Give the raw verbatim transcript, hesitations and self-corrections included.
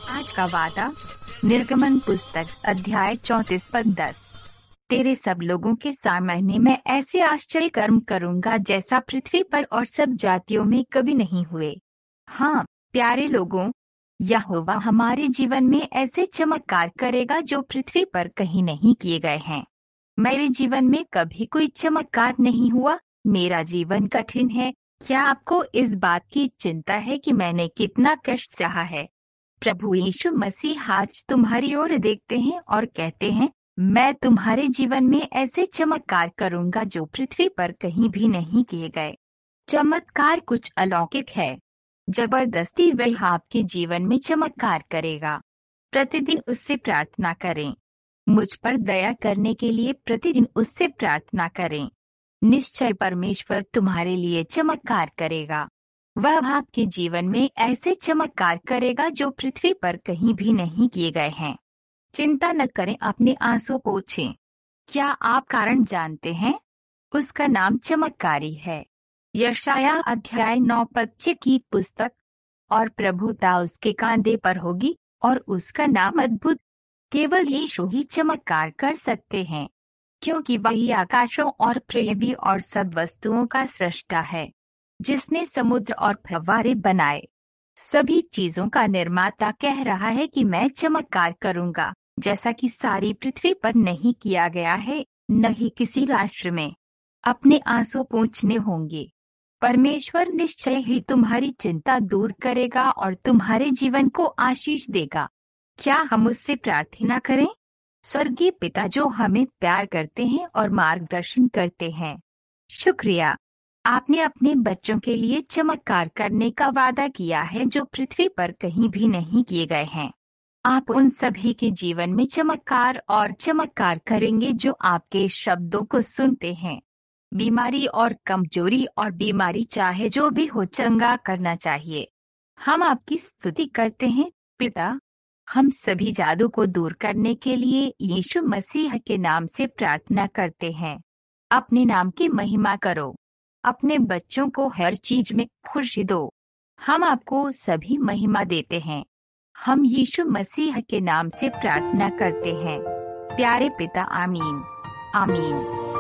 आज का वादा, निर्गमन पुस्तक अध्याय चौंतीस पद दस। तेरे सब लोगों के सामने मैं ऐसे आश्चर्य कर्म करूंगा जैसा पृथ्वी पर और सब जातियों में कभी नहीं हुए। हाँ प्यारे लोगों, यहोवा हमारे जीवन में ऐसे चमत्कार करेगा जो पृथ्वी पर कहीं नहीं किए गए हैं। मेरे जीवन में कभी कोई चमत्कार नहीं हुआ। मेरा जीवन कठिन है। क्या आपको इस बात की चिंता है कि मैंने कितना कष्ट सहा है? प्रभु यीशु मसीह आज तुम्हारी ओर देखते हैं और कहते हैं, मैं तुम्हारे जीवन में ऐसे चमत्कार करूंगा जो पृथ्वी पर कहीं भी नहीं किए गए। चमत्कार कुछ अलौकिक है। जबरदस्ती वह आपके जीवन में चमत्कार करेगा। प्रतिदिन उससे प्रार्थना करें। मुझ पर दया करने के लिए प्रतिदिन उससे प्रार्थना करें। निश्चय परमेश्वर तुम्हारे लिए चमत्कार करेगा। वह आपके जीवन में ऐसे चमत्कार करेगा जो पृथ्वी पर कहीं भी नहीं किए गए हैं। चिंता न करें, अपने आंसू पोंछें। क्या आप कारण जानते हैं? उसका नाम चमत्कारी है। यशायाह अध्याय नौ पद छह की पुस्तक। और प्रभुता उसके कांधे पर होगी और उसका नाम अद्भुत। केवल यीशु ही चमत्कार कर सकते हैं, क्योंकि वही आकाशों और पृथ्वी और सब वस्तुओं का सृष्टा है, जिसने समुद्र और फव्वारे बनाए। सभी चीजों का निर्माता कह रहा है कि मैं चमत्कार करूंगा, जैसा कि सारी पृथ्वी पर नहीं किया गया है, न ही किसी राष्ट्र में। अपने आंसू पोंछने होंगे। परमेश्वर निश्चय ही तुम्हारी चिंता दूर करेगा और तुम्हारे जीवन को आशीष देगा। क्या हम उससे प्रार्थना करें? स्वर्गीय पिता जो हमें प्यार करते हैं और मार्गदर्शन करते हैं, शुक्रिया, आपने अपने बच्चों के लिए चमत्कार करने का वादा किया है जो पृथ्वी पर कहीं भी नहीं किए गए हैं। आप उन सभी के जीवन में चमत्कार और चमत्कार करेंगे जो आपके शब्दों को सुनते हैं। बीमारी और कमजोरी और बीमारी चाहे जो भी हो, चंगा करना चाहिए। हम आपकी स्तुति करते हैं पिता। हम सभी जादू को दूर करने के लिए यीशु मसीह के नाम से प्रार्थना करते हैं। अपने नाम की महिमा करो। अपने बच्चों को हर चीज में खुशी दो। हम आपको सभी महिमा देते हैं। हम यीशु मसीह के नाम से प्रार्थना करते हैं, प्यारे पिता। आमीन, आमीन।